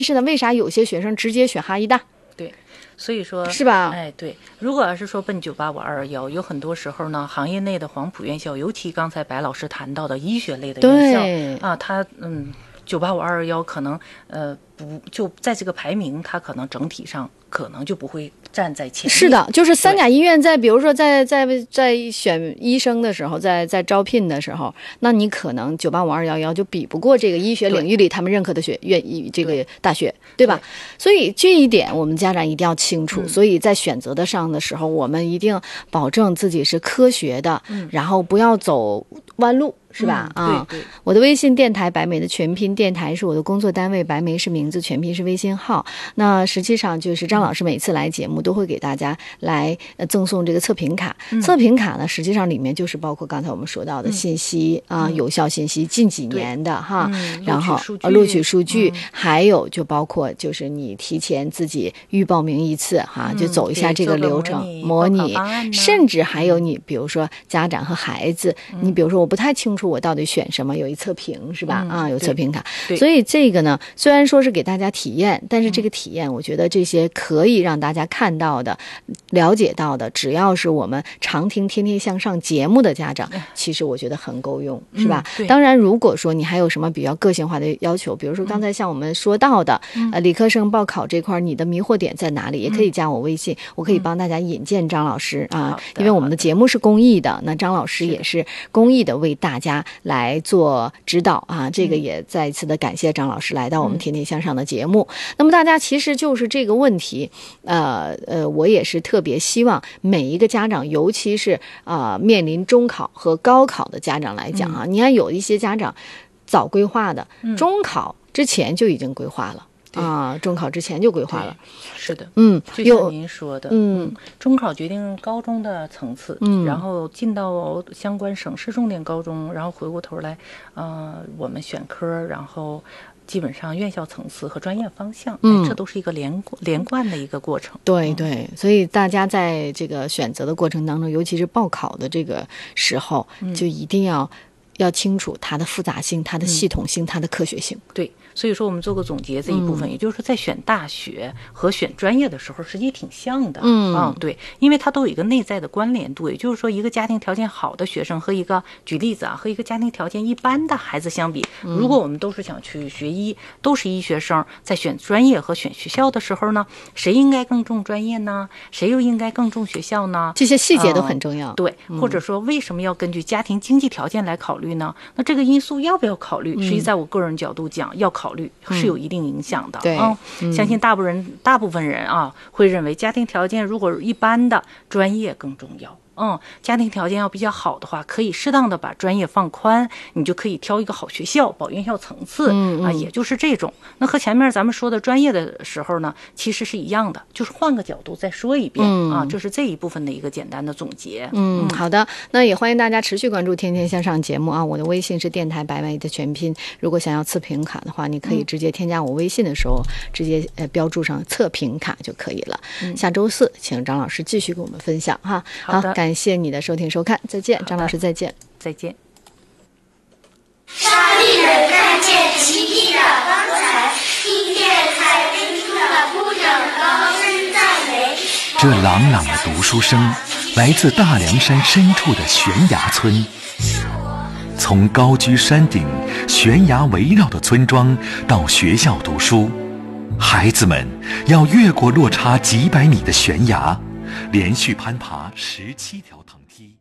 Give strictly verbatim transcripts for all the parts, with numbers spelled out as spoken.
是呢，为啥有些学生直接选哈医大？ 对，所以说是吧？ 哎，对，如果要是说奔九八五二二幺，有很多时候呢，行业内的黄埔院校，尤其刚才白老师谈到的医学类的院校啊，它嗯。九八五二二幺可能呃不就在这个排名，它可能整体上可能就不会站在前面。 是的，就是三甲医院在比如说在在在选医生的时候，在在招聘的时候，那你可能九八五二幺幺就比不过这个医学领域里他们认可的学院这个大学，对吧？对，所以这一点我们家长一定要清楚。嗯、所以在选择的上的时候，我们一定保证自己是科学的，嗯、然后不要走弯路。是吧？ 嗯、 啊， 对对， 我的微信电台白梅的全拼，电台是我的工作单位，白梅是名字，全拼是微信号。那实际上就是张老师每次来节目都会给大家来呃赠送这个测评卡。嗯、测评卡呢，实际上里面就是包括刚才我们说到的信息、嗯、啊，有效信息，近几年的哈， 嗯、 然后录取, 录取数据， 嗯、 还有就包括就是你提前自己预报名一次哈， 嗯、 就走一下这个流程，模拟，甚至还有你比如说家长和孩子，嗯、你比如说我不太清楚我到底选什么。有一测评是吧？嗯、啊，有测评卡，所以这个呢，虽然说是给大家体验，但是这个体验，我觉得这些可以让大家看到的、了解到的，只要是我们常听《天天向上》节目的家长，其实我觉得很够用，是吧？ 嗯、 当然，如果说你还有什么比较个性化的要求，比如说刚才像我们说到的，嗯、呃，理科生报考这块，你的迷惑点在哪里？也可以加我微信，嗯、我可以帮大家引荐张老师、嗯、啊，因为我们的节目是公益的，那张老师也是公益的，为大家来做指导啊，这个也再一次的感谢张老师来到我们天天向上的节目。嗯、那么大家其实就是这个问题，呃呃，我也是特别希望每一个家长，尤其是啊、呃、面临中考和高考的家长来讲啊，嗯、你看有一些家长早规划的，嗯、中考之前就已经规划了。啊，中考之前就规划了， 是的， 嗯， 就像您说的， 嗯， 中考决定高中的层次，嗯，然后进到相关省市重点高中，然后回过头来，呃，我们选科，然后基本上院校层次和专业方向，嗯，这都是一个连连贯的一个过程。 对对，所以大家在这个选择的过程当中，尤其是报考的这个时候，嗯、就一定要要清楚它的复杂性、它的系统性、嗯、它的科学性。 对。所以说我们做个总结这一部分，嗯、也就是说在选大学和选专业的时候实际挺像的。 嗯啊，对，因为它都有一个内在的关联度。也就是说一个家庭条件好的学生和一个举例子啊，和一个家庭条件一般的孩子相比，嗯、如果我们都是想去学医，都是医学生，在选专业和选学校的时候呢，谁应该更重专业呢？谁又应该更重学校呢？ 这些细节都很重要。 嗯、对，或者说为什么要根据家庭经济条件来考虑呢？那这个因素要不要考虑？实际在我个人角度讲，要考虑是有一定影响的。 对啊，相信大部分人大部分人啊会认为家庭条件如果一般的，专业更重要。嗯，家庭条件要比较好的话，可以适当的把专业放宽，你就可以挑一个好学校，保院校层次。 嗯嗯啊，也就是这种。那和前面咱们说的专业的时候呢，其实是一样的，就是换个角度再说一遍。 嗯、 啊，这是这一部分的一个简单的总结。 嗯，好的，那也欢迎大家持续关注《天天向上》节目啊，我的微信是电台白梅的全拼。如果想要测评卡的话，你可以直接添加我微信的时候，嗯、直接呃标注上测评卡就可以了。嗯、下周四，请张老师继续给我们分享哈。 好的， 感谢你的收听收看，再见，张老师再见， 再见。 让令人看见奇迹的光彩，听见彩飞出的铺整高声赞美。 这朗朗的读书声来自大凉山深处的悬崖村。从高居山顶、悬崖围绕的村庄到学校读书，孩子们要越过落差几百米的悬崖，连续攀爬十七条藤梯。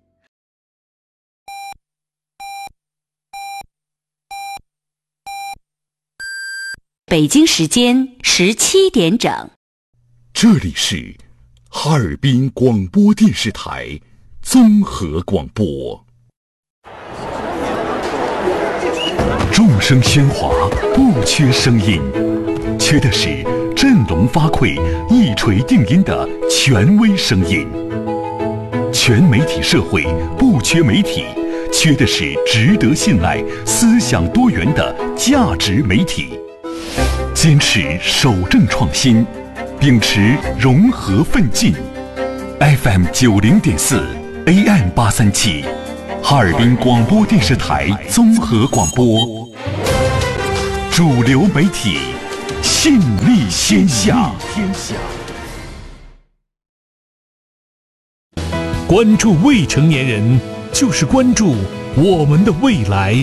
北京时间十七点整， 这里是哈尔滨广播电视台综合广播。众声喧哗，不缺声音，缺的是振聋发聩、一锤定音的权威声音。全媒体社会不缺媒体，缺的是值得信赖、思想多元的价值媒体。坚持守正创新，秉持融合奋进。F M 九零点四 A M 八三七，哈尔滨广播电视台综合广播，主流媒体。 信立天下。关注未成年人，就是关注我们的未来。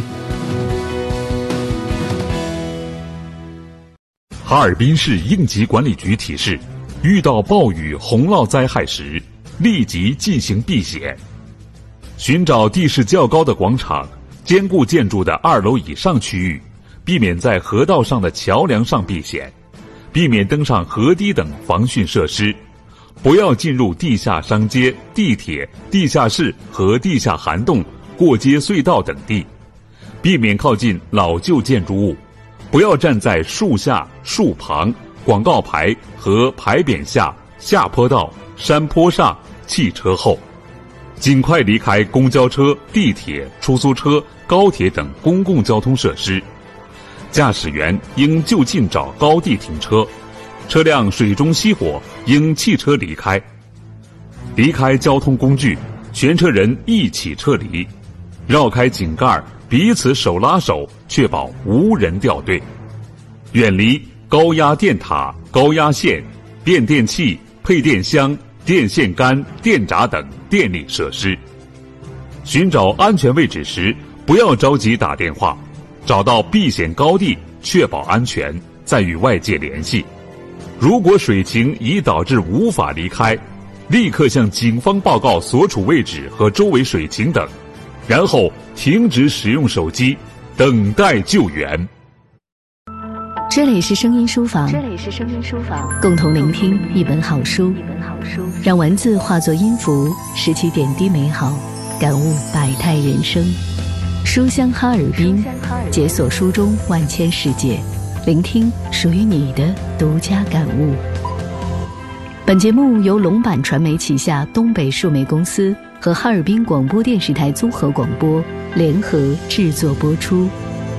哈尔滨市应急管理局提示：遇到暴雨、洪涝灾害时，立即进行避险。寻找地势较高的广场、坚固建筑的二楼以上区域，避免在河道上的桥梁上避险，避免登上河堤等防汛设施。不要进入地下商街、地铁、地下室和地下涵洞、过街隧道等地，避免靠近老旧建筑物。不要站在树下、树旁、广告牌和牌匾下、下坡道、山坡上、汽车后。尽快离开公交车、地铁、出租车、高铁等公共交通设施。驾驶员应就近找高地停车。车辆水中熄火，应弃车离开。离开交通工具，全车人一起撤离，绕开井盖，彼此手拉手，确保无人掉队。远离高压电塔、高压线、变电器、配电箱、电线杆、电闸等电力设施。寻找安全位置时，不要着急打电话，找到避险高地，确保安全，再与外界联系。如果水情已导致无法离开，立刻向警方报告所处位置和周围水情等，然后停止使用手机，等待救援。 这里是声音书房， 这里是声音书房， 共同聆听一本好书， 一本好书， 让文字化作音符，拾起点滴美好，感悟百态人生。书香哈尔滨，解锁书中万千世界，聆听属于你的独家感悟。本节目由龙版传媒旗下东北数媒公司和哈尔滨广播电视台综合广播联合制作播出。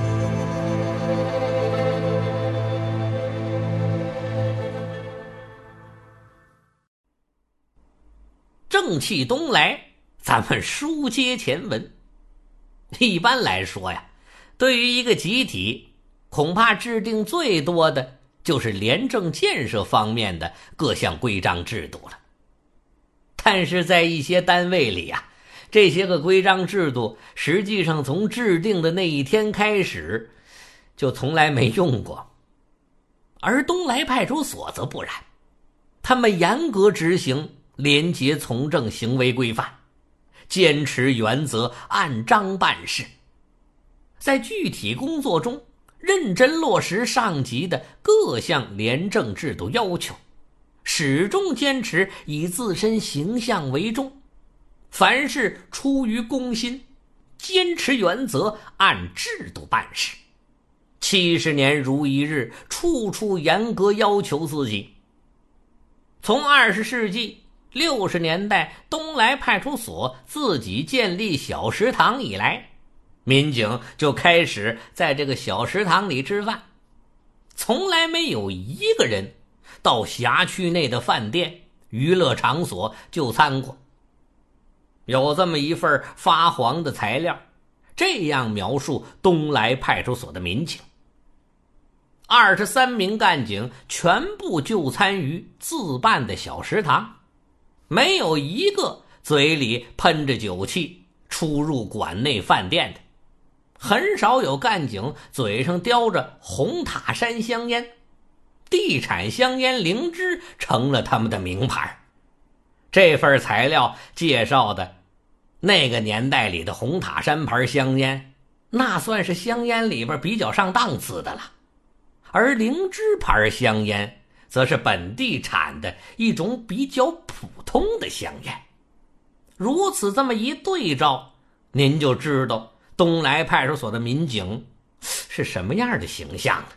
正气东来，咱们书接前文。一般来说呀，对于一个集体，恐怕制定最多的就是廉政建设方面的各项规章制度了。但是在一些单位里啊，这些个规章制度实际上从制定的那一天开始就从来没用过。而东来派出所则不然，他们严格执行廉洁从政行为规范，坚持原则，按章办事，在具体工作中认真落实上级的各项廉政制度要求，始终坚持以自身形象为重，凡事出于公心，坚持原则，按制度办事。七十年如一日，处处严格要求自己。从二十世纪六十年代东来派出所自己建立小食堂以来，民警就开始在这个小食堂里吃饭，从来没有一个人到辖区内的饭店、娱乐场所就餐过。有这么一份发黄的材料，这样描述东来派出所的民警：二十三名干警全部就餐于自办的小食堂，没有一个嘴里喷着酒气出入馆内饭店的，很少有干警嘴上叼着红塔山香烟，地产香烟灵芝成了他们的名牌。这份材料介绍的那个年代里的红塔山牌香烟，那算是香烟里边比较上档次的了，而灵芝牌香烟则是本地产的一种比较普通的香烟。如此这么一对照，您就知道东来派出所的民警是什么样的形象了。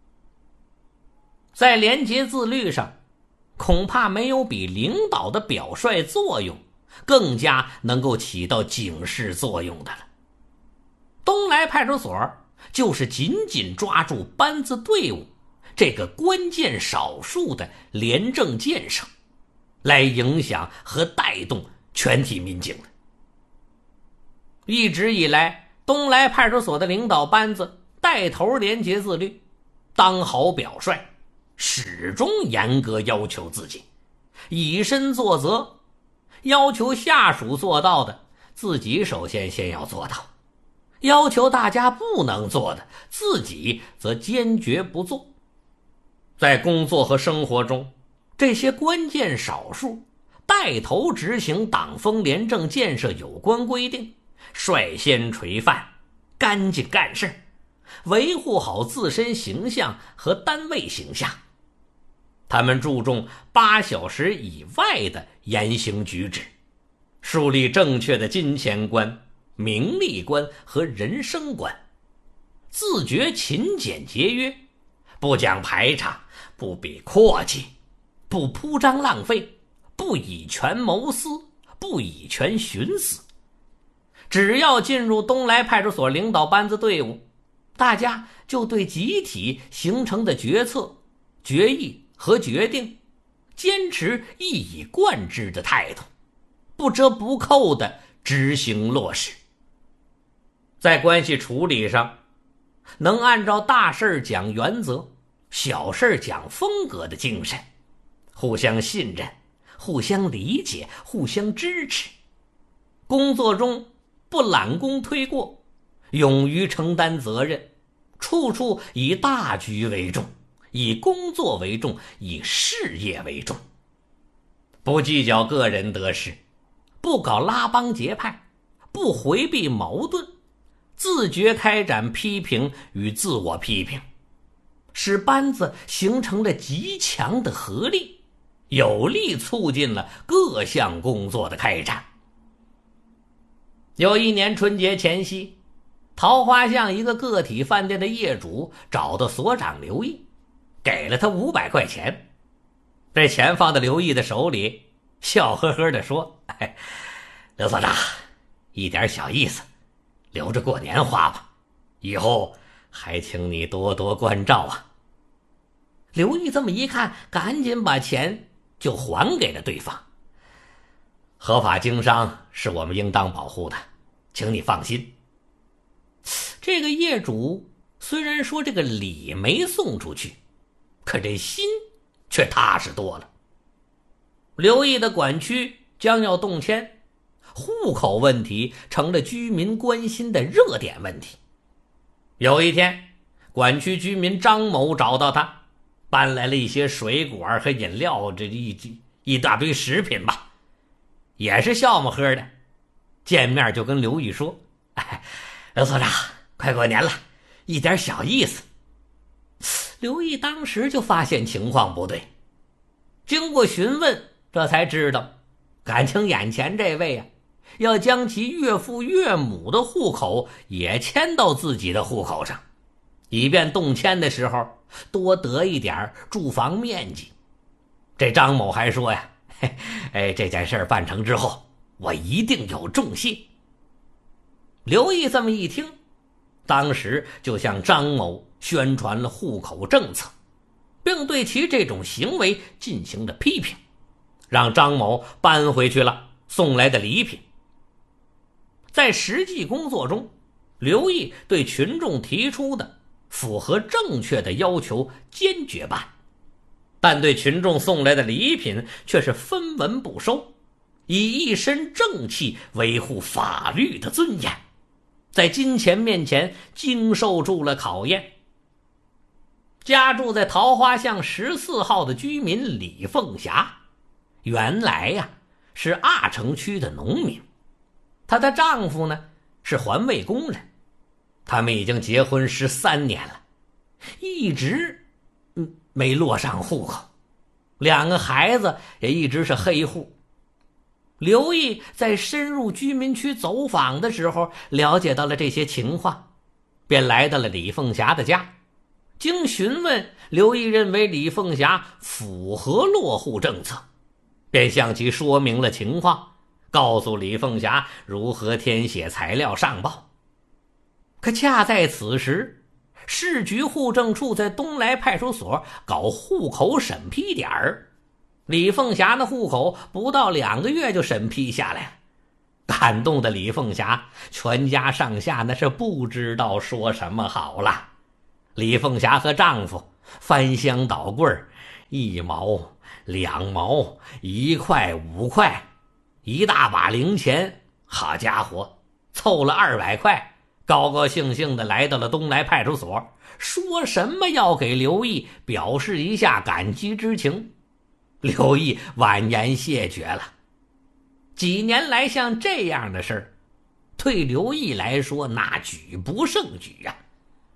在廉洁自律上，恐怕没有比领导的表率作用更加能够起到警示作用的了。东来派出所就是紧紧抓住班子队伍这个关键少数的廉政建设，来影响和带动全体民警的。一直以来，东来派出所的领导班子带头廉洁自律，当好表率， 始终严格要求自己，以身作则，要求下属做到的，自己首先先要做到；要求大家不能做的，自己则坚决不做。在工作和生活中，这些关键少数带头执行党风廉政建设有关规定，率先垂范，干净干事，维护好自身形象和单位形象。他们注重八小时以外的言行举止，树立正确的金钱观、名利观和人生观，自觉勤俭节约，不讲排场，不比阔气，不铺张浪费，不以权谋私，不以权徇私。只要进入东来派出所领导班子队伍，大家就对集体形成的决策、决议和决定坚持一以贯之的态度，不折不扣地执行落实。在关系处理上，能按照大事讲原则，小事讲风格的精神，互相信任，互相理解，互相支持。工作中不揽功推过，勇于承担责任，处处以大局为重，以工作为重，以事业为重。不计较个人得失，不搞拉帮结派，不回避矛盾，自觉开展批评与自我批评，使班子形成了极强的合力，有力促进了各项工作的开展。有一年春节前夕，桃花巷一个个体饭店的业主找到所长刘毅，给了他五百块钱。这钱放在刘毅的手里，笑呵呵地说：“哎，刘所长，一点小意思，留着过年花吧，以后还请你多多关照啊。”刘毅这么一看，赶紧把钱就还给了对方。合法经商是我们应当保护的，请你放心。这个业主虽然说这个礼没送出去，可这心却踏实多了。刘毅的管区将要动迁，户口问题成了居民关心的热点问题。有一天，管区居民张某找到他，搬来了一些水果和饮料，这一一大堆食品吧，也是笑么呵的。见面就跟刘毅说：“哎，刘所长，快过年了，一点小意思。”刘毅当时就发现情况不对，经过询问，这才知道，感情眼前这位啊，要将其岳父岳母的户口也迁到自己的户口上，以便动迁的时候多得一点住房面积。这张某还说呀：“嘿，哎，这件事办成之后，我一定有重谢。”刘毅这么一听，当时就向张某宣传了户口政策，并对其这种行为进行了批评，让张某搬回去了送来的礼品。在实际工作中，刘毅对群众提出的符合正确的要求坚决办，但对群众送来的礼品却是分文不收，以一身正气维护法律的尊严，在金钱面前经受住了考验。家住在桃花巷十四号的居民李凤霞，原来呀、啊、是阿城区的农民，她的丈夫呢是环卫工人，他们已经结婚十三年了，一直嗯没落上户口，两个孩子也一直是黑户。刘毅在深入居民区走访的时候，了解到了这些情况，便来到了李凤霞的家。经询问，刘毅认为李凤霞符合落户政策，便向其说明了情况，告诉李凤霞如何填写材料上报。可恰在此时，市局户政处在东来派出所搞户口审批点儿，李凤霞的户口不到两个月就审批下来了。感动的李凤霞全家上下那是不知道说什么好了。李凤霞和丈夫翻箱倒柜，一毛、两毛、一块、五块，一大把零钱，好家伙，凑了二百块，高高兴兴的来到了东来派出所，说什么要给刘毅表示一下感激之情。刘毅婉言谢绝了。几年来像这样的事儿，对刘毅来说那举不胜举啊。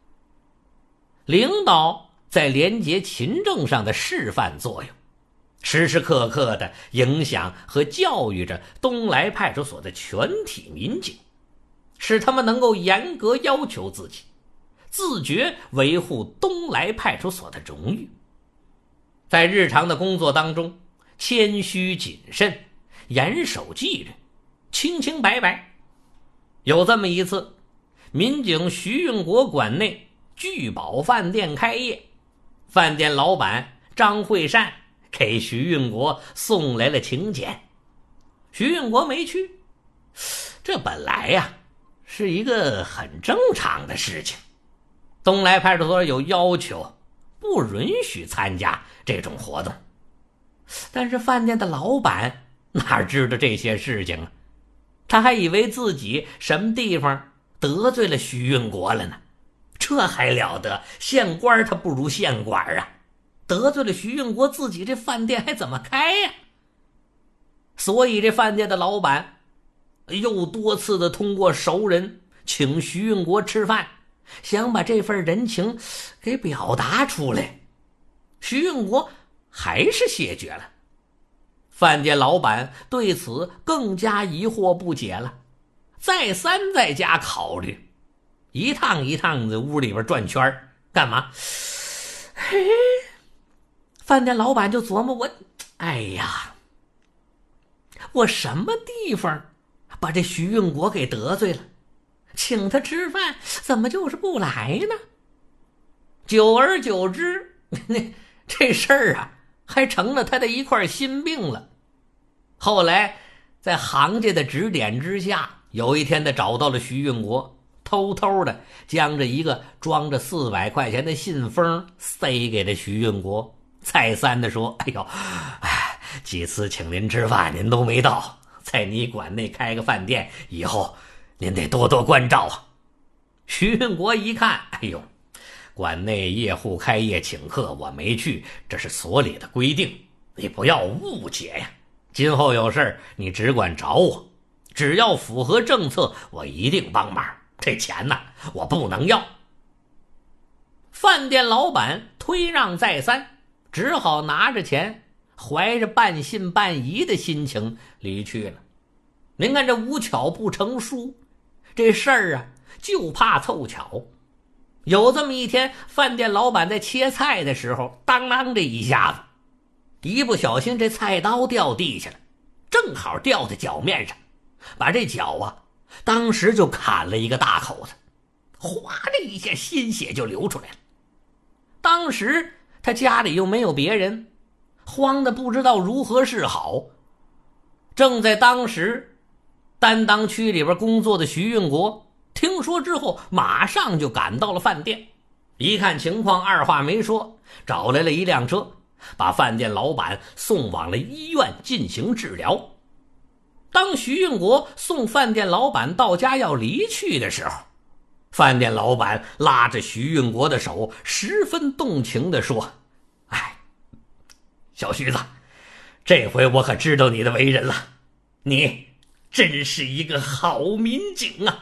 领导在廉洁勤政上的示范作用，时时刻刻地影响和教育着东来派出所的全体民警，使他们能够严格要求自己，自觉维护东来派出所的荣誉。在日常的工作当中，谦虚谨慎，严守纪律，清清白白。有这么一次，民警徐运国馆内聚宝饭店开业，饭店老板张惠善给徐运国送来了请柬。徐运国没去，这本来呀是一个很正常的事情，东来派出所有要求，不允许参加这种活动。但是饭店的老板哪知道这些事情啊？他还以为自己什么地方得罪了徐运国了呢，这还了得，县官他不如县官啊，得罪了徐运国，自己这饭店还怎么开呀？所以这饭店的老板又多次的通过熟人请徐运国吃饭，想把这份人情给表达出来。徐运国还是谢绝了。饭店老板对此更加疑惑不解了，再三在家考虑，一趟一趟的屋里边转圈，干嘛？嘿，饭店老板就琢磨，我哎呀，我什么地方把这徐运国给得罪了，请他吃饭怎么就是不来呢？久而久之，这事儿啊还成了他的一块心病了。后来在行家的指点之下，有一天他找到了徐运国，偷偷的将这一个装着四百块钱的信封塞给了徐运国，再三的说，哎呦，哎，几次请您吃饭您都没到，在你馆内开个饭店，以后您得多多关照啊。徐运国一看，哎呦，馆内业户开业请客，我没去，这是所里的规定，你不要误解呀。今后有事你只管找我，只要符合政策，我一定帮忙。这钱呢，我不能要。饭店老板推让再三，只好拿着钱，怀着半信半疑的心情离去了。您看这无巧不成书，这事儿啊，就怕凑巧。有这么一天，饭店老板在切菜的时候，当啷这一下子，一不小心这菜刀掉地下了，正好掉在脚面上，把这脚啊当时就砍了一个大口子，哗的一下鲜血就流出来了。当时他家里又没有别人，慌得不知道如何是好。正在当时，担当区里边工作的徐运国听说之后，马上就赶到了饭店，一看情况，二话没说，找来了一辆车，把饭店老板送往了医院进行治疗。当徐运国送饭店老板到家要离去的时候，饭店老板拉着徐运国的手，十分动情地说，哎，小徐子，这回我可知道你的为人了，你真是一个好民警啊。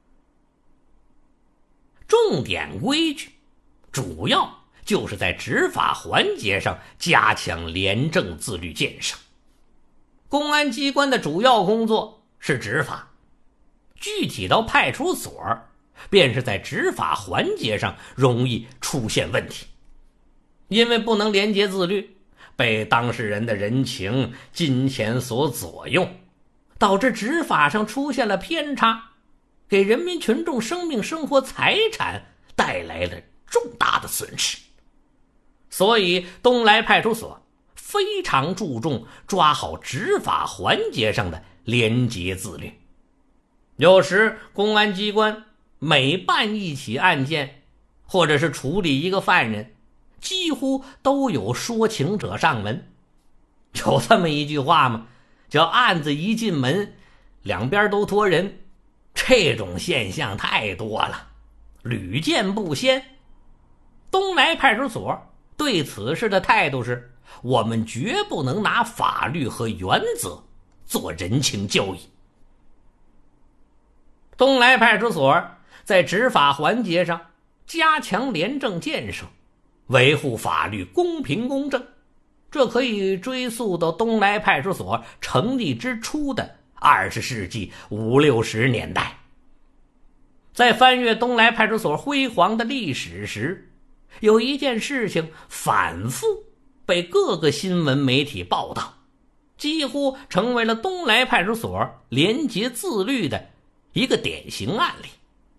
重点规矩主要就是在执法环节上加强廉政自律建设。公安机关的主要工作是执法，具体到派出所，便是在执法环节上容易出现问题。因为不能廉洁自律，被当事人的人情、金钱所左右，导致执法上出现了偏差，给人民群众生命、生活、财产带来了重大的损失。所以东来派出所非常注重抓好执法环节上的廉洁自律。有时公安机关每办一起案件，或者是处理一个犯人， 几乎都有说情者上门。有这么一句话吗？叫案子一进门，两边都拖人。这种现象太多了，屡见不鲜。东来派出所对此事的态度是，我们绝不能拿法律和原则做人情交易。东来派出所在执法环节上加强廉政建设，维护法律公平公正，这可以追溯到东来派出所成立之初的二十世纪五六十年代。在翻阅东来派出所辉煌的历史时，有一件事情反复被各个新闻媒体报道，几乎成为了东来派出所廉洁自律的一个典型案例。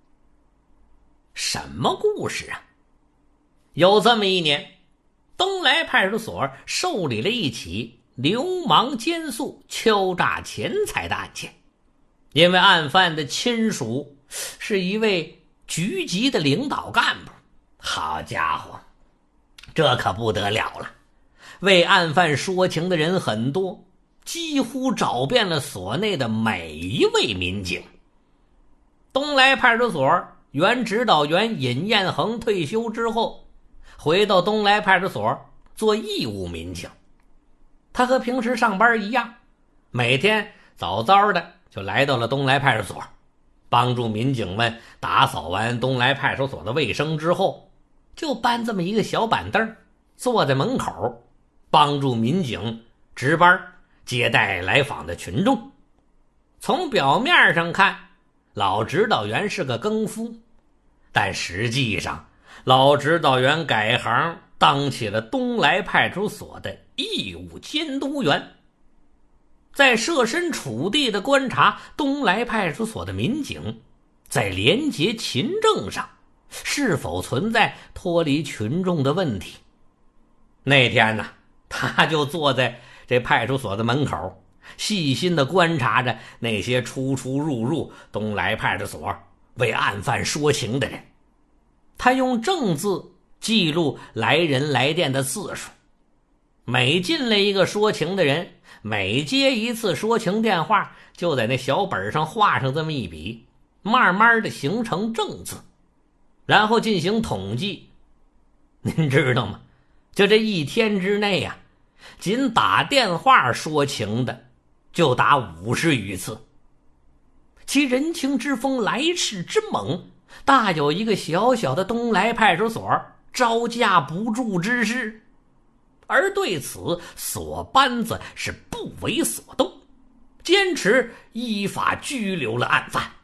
什么故事啊？有这么一年，东来派出所受理了一起流氓奸宿敲诈钱财的案件。因为案犯的亲属是一位局级的领导干部，好家伙，这可不得了了！为案犯说情的人很多，几乎找遍了所内的每一位民警。东来派出所原指导员尹彦恒退休之后，回到东来派出所做义务民警。他和平时上班一样，每天早早的就来到了东来派出所，帮助民警们打扫完东来派出所的卫生之后，就搬这么一个小板凳，坐在门口，帮助民警值班接待来访的群众。从表面上看，老指导员是个更夫，但实际上老指导员改行当起了东来派出所的义务监督员。在设身处地的观察东来派出所的民警在廉洁勤政上是否存在脱离群众的问题。那天呢，他就坐在这派出所的门口，细心地观察着那些出出入入东来派出所为案犯说情的人。他用正字记录来人来电的次数，每进来一个说情的人，每接一次说情电话，就在那小本上画上这么一笔，慢慢的形成正字，然后进行统计。您知道吗？就这一天之内呀、啊，仅打电话说情的就打五十余次，其人情之风来势之猛，大有一个小小的东来派出所招架不住之势。而对此所班子是不为所动，坚持依法拘留了案犯。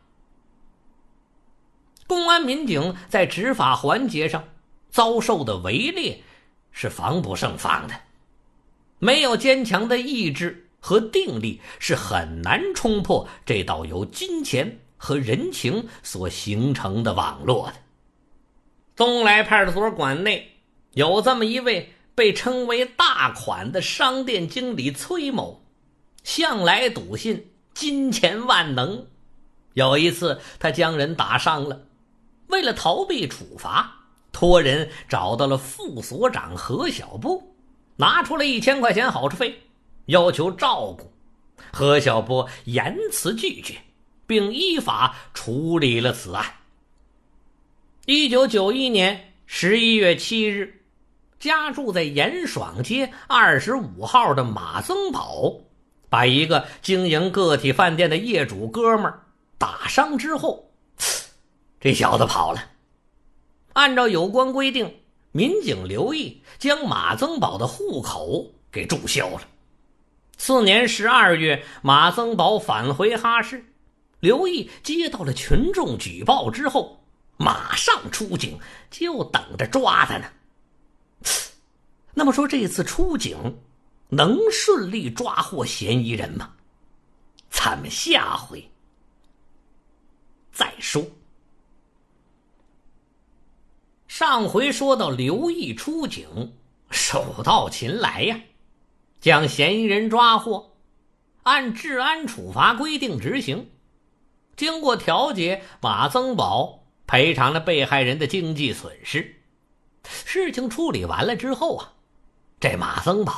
公安民警在执法环节上遭受的围猎是防不胜防的，没有坚强的意志和定力，是很难冲破这道由金钱和人情所形成的网络的。东来派出所管内有这么一位被称为大款的商店经理崔某，向来笃信金钱万能。有一次他将人打伤了，为了逃避处罚，托人找到了副所长何小波，拿出了一千块钱好处费，要求照顾。何小波严词拒绝，并依法处理了此案。一九九一年十一月七日，家住在严爽街二十五号的马增宝，把一个经营个体饭店的业主哥们儿打伤之后，这小子跑了。按照有关规定，民警刘毅将马增宝的户口给注销了。次年十二月，马增宝返回哈市，刘毅接到了群众举报之后，马上出警，就等着抓他呢。那么说这次出警能顺利抓获嫌疑人吗？咱们下回再说。上回说到刘毅出警，手到擒来呀，将嫌疑人抓获，按治安处罚规定执行。经过调解，马增宝赔偿了被害人的经济损失。 事情处理完了之后啊，这马僧宝